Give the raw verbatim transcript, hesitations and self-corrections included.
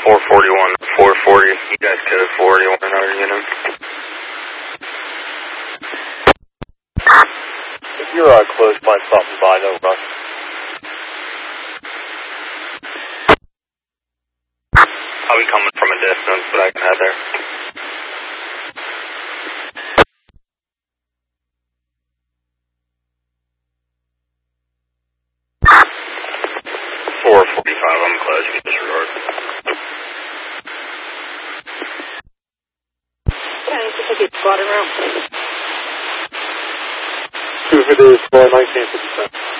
four forty-one, four forty. You guys code forty-one our unit. If you're uh, close, mind stopping by, no rush. I'll be coming from a distance, but I can head there. four forty-five, I'm close, you can disregard. Okay, I think it's squad around. two fifty, nineteen fifty-seven.